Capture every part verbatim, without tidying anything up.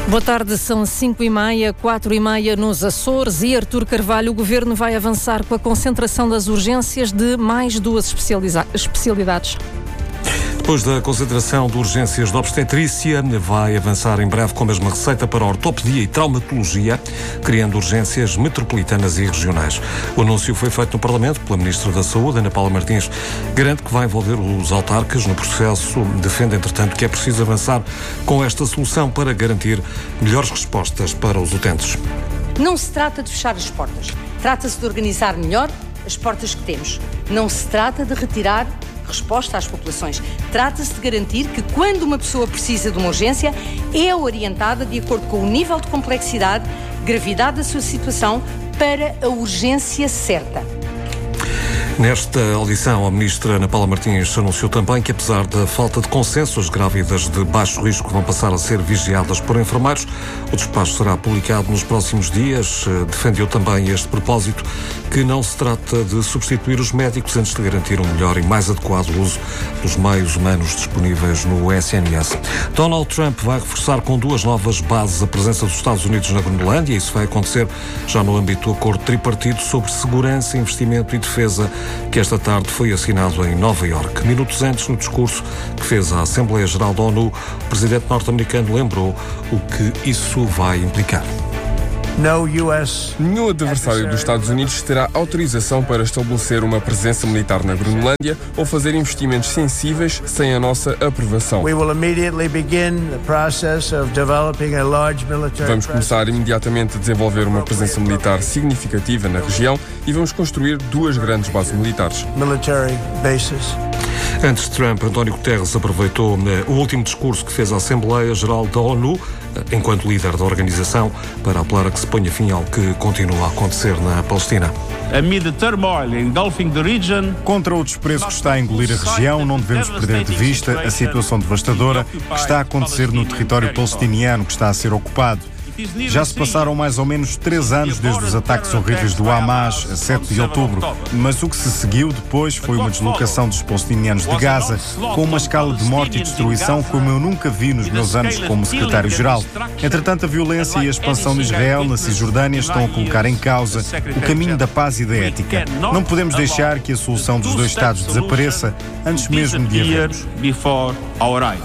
Boa tarde, são cinco e meia, quatro e meia nos Açores e Artur Carvalho, o Governo vai avançar com a concentração das urgências de mais duas especializa- especialidades. Depois da concentração de urgências de obstetrícia, vai avançar em breve com a mesma receita para ortopedia e traumatologia, criando urgências metropolitanas e regionais. O anúncio foi feito no Parlamento pela Ministra da Saúde, Ana Paula Martins. Garante que vai envolver os autarcas no processo. Defende, entretanto, que é preciso avançar com esta solução para garantir melhores respostas para os utentes. Não se trata de fechar as portas. Trata-se de organizar melhor as portas que temos. Não se trata de retirar resposta às populações. Trata-se de garantir que, quando uma pessoa precisa de uma urgência, é orientada de acordo com o nível de complexidade, gravidade da sua situação, para a urgência certa. Nesta audição, a Ministra Ana Paula Martins anunciou também que, apesar da falta de consenso, as grávidas de baixo risco vão passar a ser vigiadas por enfermeiros. O despacho será publicado nos próximos dias. Defendeu também este propósito, que não se trata de substituir os médicos antes de garantir um melhor e mais adequado uso dos meios humanos disponíveis no S N S. Donald Trump vai reforçar com duas novas bases a presença dos Estados Unidos na Groenlândia. Isso vai acontecer já no âmbito do acordo tripartido sobre segurança, investimento e defesa, que esta tarde foi assinado em Nova Iorque. Minutos antes, no discurso que fez à Assembleia Geral da ONU, o presidente norte-americano lembrou o que isso vai implicar. Nenhum adversário dos Estados Unidos terá autorização para estabelecer uma presença militar na Groenlândia ou fazer investimentos sensíveis sem a nossa aprovação. Vamos começar imediatamente a desenvolver uma presença militar significativa na região e vamos construir duas grandes bases militares. Antes de Trump, António Guterres aproveitou o último discurso que fez à Assembleia Geral da ONU, enquanto líder da organização, para apelar a que se ponha fim ao que continua a acontecer na Palestina. Contra o desprezo que está a engolir a região, não devemos perder de vista a situação devastadora que está a acontecer no território palestiniano que está a ser ocupado. Já se passaram mais ou menos três anos desde os ataques horríveis do Hamas a sete de outubro, mas o que se seguiu depois foi uma deslocação dos palestinianos de Gaza com uma escala de morte e destruição como eu nunca vi nos meus anos como secretário-geral. Entretanto, a violência e a expansão de Israel na Cisjordânia estão a colocar em causa o caminho da paz e da ética. Não podemos deixar que a solução dos dois Estados desapareça antes mesmo de haver.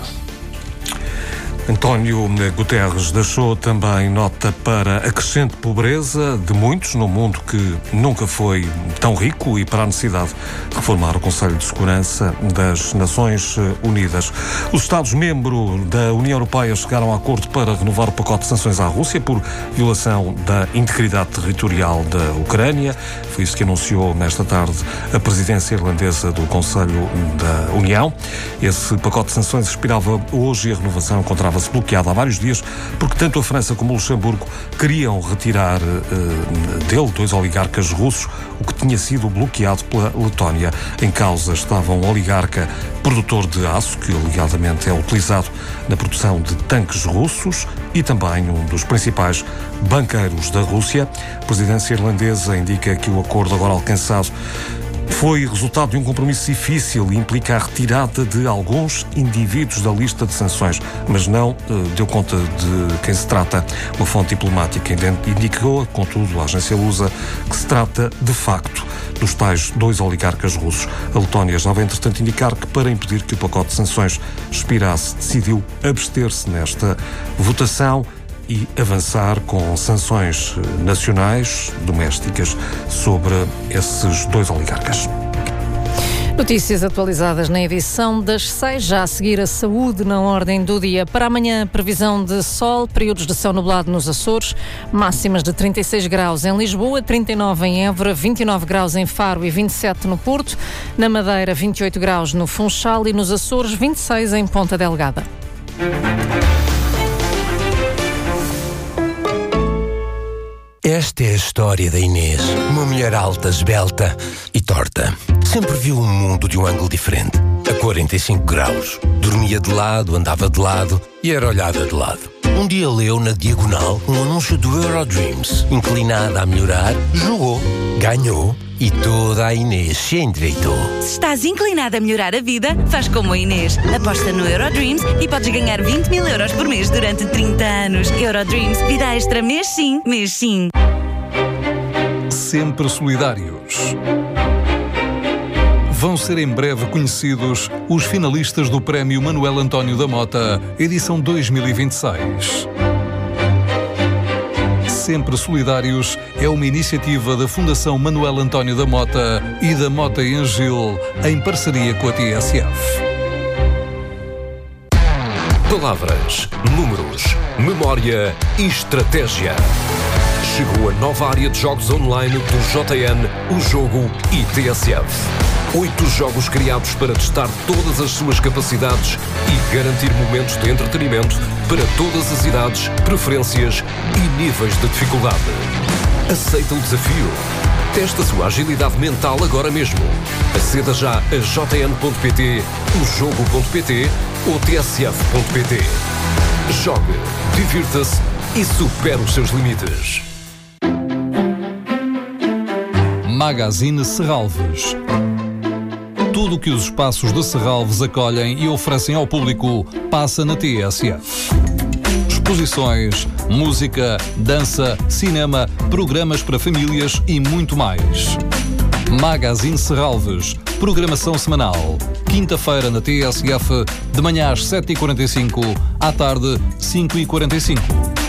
António Guterres deixou também nota para a crescente pobreza de muitos no mundo que nunca foi tão rico e para a necessidade de reformar o Conselho de Segurança das Nações Unidas. Os Estados-membros da União Europeia chegaram a acordo para renovar o pacote de sanções à Rússia por violação da integridade territorial da Ucrânia. Foi isso que anunciou nesta tarde a presidência irlandesa do Conselho da União. Esse pacote de sanções expirava hoje e a renovação encontrava-se bloqueada há vários dias, porque tanto a França como o Luxemburgo queriam retirar uh, dele dois oligarcas russos, o que tinha sido bloqueado pela Letónia. Em causa estava um oligarca produtor de aço, que alegadamente é utilizado na produção de tanques russos, e também um dos principais banqueiros da Rússia. A presidência irlandesa indica que o acordo agora alcançado foi resultado de um compromisso difícil e implica a retirada de alguns indivíduos da lista de sanções, mas não uh, deu conta de quem se trata. Uma fonte diplomática indicou, contudo, a agência lusa, que se trata, de facto, dos tais dois oligarcas russos. A Letónia já vai, entretanto, indicar que, para impedir que o pacote de sanções expirasse, decidiu abster-se nesta votação e avançar com sanções nacionais, domésticas, sobre esses dois oligarcas. Notícias atualizadas na edição das seis, já a seguir a saúde na ordem do dia. Para amanhã, previsão de sol, períodos de céu nublado nos Açores, máximas de trinta e seis graus em Lisboa, trinta e nove em Évora, vinte e nove graus em Faro e vinte e sete no Porto, na Madeira vinte e oito graus no Funchal e nos Açores vinte e seis em Ponta Delgada. Esta é a história da Inês, uma mulher alta, esbelta e torta. Sempre viu o mundo de um ângulo diferente, a quarenta e cinco graus. Dormia de lado, andava de lado e era olhada de lado. Um dia leu na diagonal um anúncio do Eurodreams. Inclinada a melhorar, jogou, ganhou e toda a Inês se endireitou. Se estás inclinado a melhorar a vida, faz como a Inês. Aposta no Eurodreams e podes ganhar vinte mil euros por mês durante trinta anos. Eurodreams, vida extra mês sim, mês sim. Sempre solidários. Vão ser em breve conhecidos os finalistas do Prémio Manuel António da Mota, edição dois mil e vinte e seis. Sempre Solidários é uma iniciativa da Fundação Manuel António da Mota e da Mota e Angil, em parceria com a T S F. Palavras, números, memória e estratégia. Chegou a nova área de jogos online do J N, o Jogo e T S F. Oito jogos criados para testar todas as suas capacidades e garantir momentos de entretenimento para todas as idades, preferências e níveis de dificuldade. Aceita o desafio? Testa a sua agilidade mental agora mesmo. Aceda já a j n ponto p t, o jogo ponto p t ou t s f ponto p t. Jogue, divirta-se e supere os seus limites. Magazine Serralves. Tudo o que os espaços de Serralves acolhem e oferecem ao público passa na T S F. Exposições, música, dança, cinema, programas para famílias e muito mais. Magazine Serralves. Programação semanal. Quinta-feira na T S F, de manhã às sete e quarenta e cinco, à tarde cinco e quarenta e cinco.